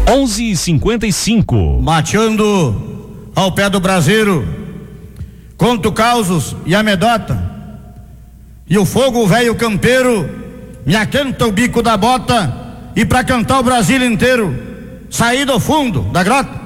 11:55. Mateando ao pé do braseiro, conto causos e amedota, e o fogo velho campeiro me aquenta o bico da bota, e pra cantar o Brasil inteiro saí do fundo da grota.